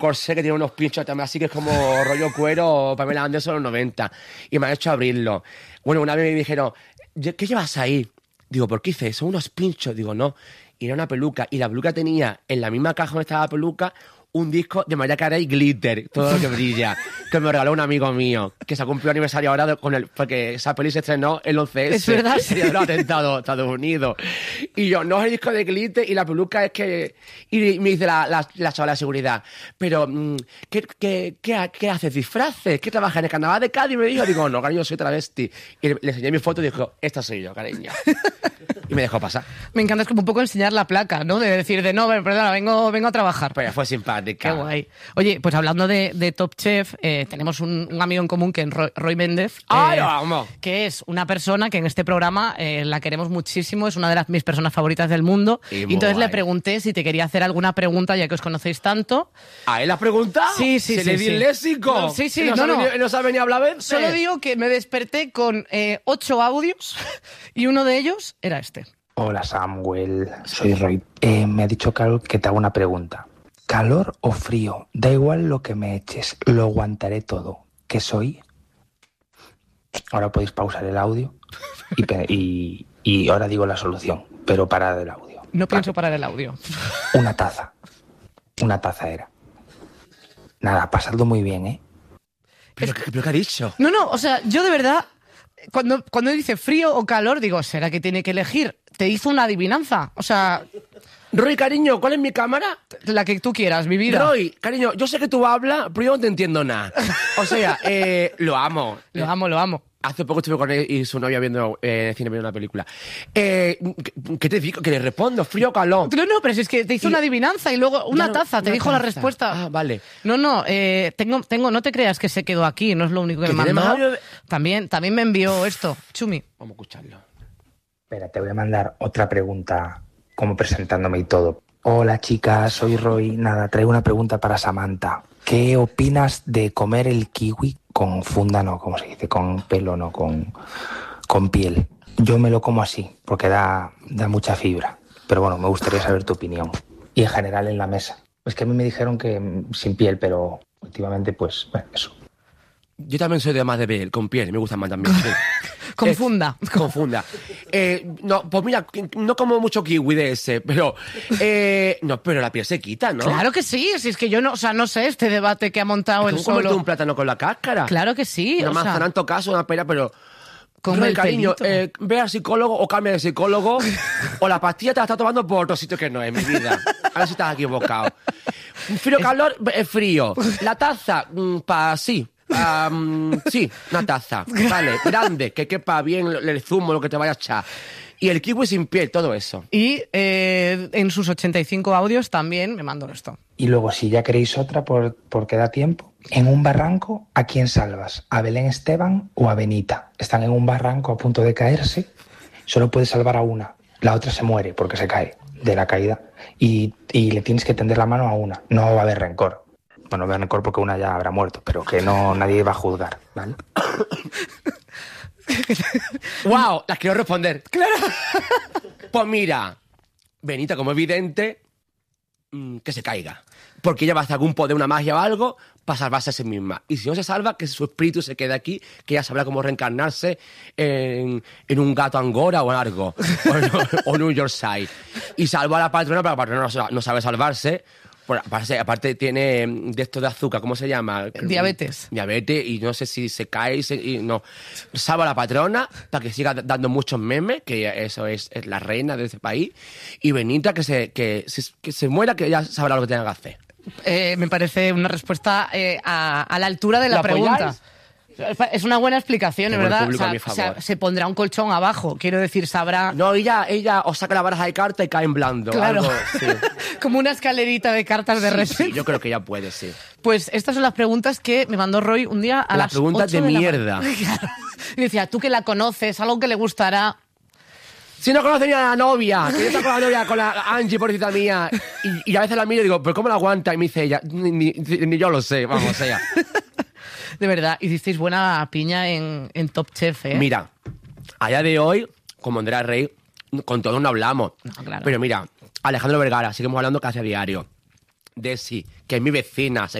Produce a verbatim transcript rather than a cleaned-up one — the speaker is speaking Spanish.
corsé que tiene unos pinchos también así que es como rollo cuero Pamela Anderson en los noventa. Y me han hecho abrirlo. Bueno, una vez me dijeron, ¿qué llevas ahí? Digo, ¿por qué hice eso? Unos pinchos. Digo, no. Y era una peluca. Y la peluca tenía en la misma caja donde estaba la peluca un disco de Mariah Carey Glitter, todo lo que brilla, que me regaló un amigo mío, que se ha cumplido aniversario ahora con el, porque esa peli se estrenó el once ese. Es verdad. El día de los atentados Estados Unidos. Y yo, no es el disco de Glitter y la peluca es que... Y me dice la, la, la chavala de seguridad, pero, ¿qué, qué, qué, qué haces? ¿Disfraces? ¿Qué trabajas en el carnaval de Cádiz? Y me dijo, digo, no, cariño, soy travesti. Y le, le enseñé mi foto y dijo, esta soy yo, cariño. Y me dejó pasar. Me encanta, es como un poco enseñar la placa, ¿no? De decir, de no, perdona, vengo, vengo a trabajar. Pero fue simpática. Qué guay. Oye, pues hablando de, de Top Chef, eh, tenemos un, un amigo en común que es Roy, Roy Méndez. ¡Ay, eh, vamos! Que es una persona que en este programa eh, la queremos muchísimo, es una de las mis personas favoritas del mundo. Y Y muy entonces guay. le pregunté si te quería hacer alguna pregunta, ya que os conocéis tanto. ¿A él has preguntado? Sí, sí, ¿Se sí, le sí. di el léxico? No, sí, sí, ¿No, no, sabe no. Ni, ¿No sabe ni hablar veces? Solo digo que me desperté con eh, ocho audios y uno de ellos era este. Hola Samuel, soy Roy. Eh, me ha dicho Carol que te hago una pregunta. ¿Calor o frío? Da igual lo que me eches, lo aguantaré todo. ¿Qué soy? Ahora podéis pausar el audio y, pe- y, y ahora digo la solución, pero parad el audio. No pienso parar el audio. Una taza. Una taza era. Nada, pasadlo muy bien, ¿eh? ¿Pero, qué- pero qué ha dicho? No, no, o sea, yo de verdad, cuando, cuando dice frío o calor, digo, ¿será que tiene que elegir? Te hizo una adivinanza. O sea, Roy, cariño, ¿cuál es mi cámara? la que tú quieras, mi vida. Roy, cariño, yo sé que tú hablas, pero yo no te entiendo nada. O sea, eh, lo amo. Lo amo, lo amo. Hace poco estuve con él y su novia viendo eh, en el cine viendo una película. Eh, ¿qué, qué te digo? Que le respondo, frío o calor. No, no, pero si es que te hizo Y- una adivinanza y luego una Ya no- taza, te una dijo la taza. respuesta. Ah, vale. No, no, eh, tengo, tengo, no te creas que se quedó aquí, no es lo único que ¿Que me tiene mandó. más audio de- También, también me envió esto, Chumi. Vamos a escucharlo. Espera, te voy a mandar otra pregunta, como presentándome y todo. Hola chicas, soy Roy. Nada, traigo una pregunta para Samantha. ¿Qué opinas de comer el kiwi con funda, no, como se dice, con pelo, no, con, con piel? Yo me lo como así, porque da, da mucha fibra. Pero bueno, me gustaría saber tu opinión. Y en general en la mesa. Es que a mí me dijeron que mm, sin piel, pero últimamente, pues, bueno, eso. Yo también soy de más de piel, con piel, me gusta más también. Sí. Confunda. Eh, confunda. Eh, no, pues mira, no como mucho kiwi de ese, pero... Eh, no, pero la piel se quita, ¿no? Claro que sí, si es que yo no, o sea, no sé este debate que ha montado ¿Cómo el comerte solo. un plátano con la cáscara? Claro que sí, Una o sea, manzana en todo caso, una pera, pero... con Roy, el cariño, pelito. eh, ve al psicólogo o cambia de psicólogo o la pastilla te la estás tomando por otro sitio que no es, mi vida. A ver si estás equivocado. Frío, calor, eh, frío. La taza, para sí. Ah, mm, sí, una taza. Vale, grande, que quepa bien el el zumo, lo que te vaya a echar. Y el kiwi sin piel, todo eso. Y eh, en sus ochenta y cinco audios también me mandó esto. Y luego, si ya queréis otra, por, porque da tiempo, en un barranco, ¿a quién salvas? ¿A Belén Esteban o a Benita? Están en un barranco a punto de caerse, solo puedes salvar a una. La otra se muere porque se cae de la caída. Y, y le tienes que tender la mano a una. No va a haber rencor. Bueno, va a haber rencor porque una ya habrá muerto, pero que no nadie va a juzgar, ¿vale? ¡Wow! Las quiero responder. ¡Claro! Pues mira, Benita, como evidente, mm, que se caiga. Porque ella va a hacer algún poder, una magia o algo, para salvarse a sí misma. Y si no se salva, que su espíritu se quede aquí, que ella sabrá cómo reencarnarse en, en un gato angora o en algo. O en, o en un Yorkshire. Y salva a la patrona, pero la patrona no, sa- no sabe salvarse. Por- aparte, aparte tiene de esto de azúcar, ¿cómo se llama? Diabetes. Diabetes, y no sé si se cae y, se- y no. Salva a la patrona para que siga dando muchos memes, que eso es, es la reina de ese país. Y Benita, que se, que, se- que se muera, que ella sabrá lo que tenga que hacer. Eh, me parece una respuesta eh, a, a la altura de la ¿Lo pregunta. apoyáis? Es una buena explicación, es Tengo el verdad. público O a mi sea, favor. o sea, se pondrá un colchón abajo, quiero decir, sabrá No, ella, ella os saca la baraja de carta y cae en blando. Claro. Algo, sí. como una escalerita de cartas de Sí, repente. sí, yo creo que ella puede, sí. Pues estas son las preguntas que me mandó Roy un día a Las las preguntas ocho de la mierda. ma- Claro. Y decía, tú que la conoces, algo que le gustará. Si no conoce ni a la novia, que yo estoy con la novia, con la Angie, pobrecita mía, y, y a veces la miro y digo, ¿pero cómo la aguanta? Y me dice ella, ni, ni- ni yo lo sé, vamos, o sea. De verdad, hicisteis buena piña en, en Top Chef, ¿eh? Mira, a día de hoy, como Andrea Rey, con todos no hablamos. No, claro. Pero mira, Alejandro Vergara, seguimos hablando casi a diario. Desi, que es mi vecina,